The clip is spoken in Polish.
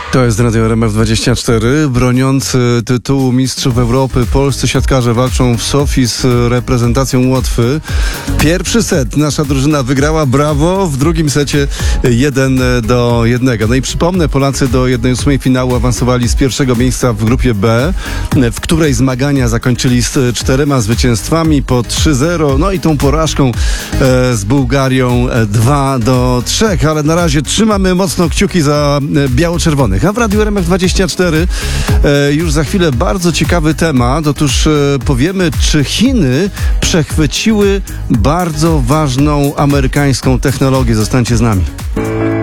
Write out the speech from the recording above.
To jest Radio RMF24. Broniący tytułu mistrzów Europy polscy siatkarze walczą w Sofii z reprezentacją Łotwy. Pierwszy set nasza drużyna wygrała, brawo. W drugim secie 1-1. No i przypomnę, Polacy do 1/8 finału awansowali z pierwszego miejsca w grupie B, w której zmagania zakończyli z 4 zwycięstwami po 3-0. No i tą porażką z Bułgarią 2-3. Ale na razie trzymamy mocno kciuki za biało-czerwonych. A w Radiu RMF24 już za chwilę bardzo ciekawy temat. Otóż powiemy, czy Chiny przechwyciły bardzo ważną amerykańską technologię. Zostańcie z nami.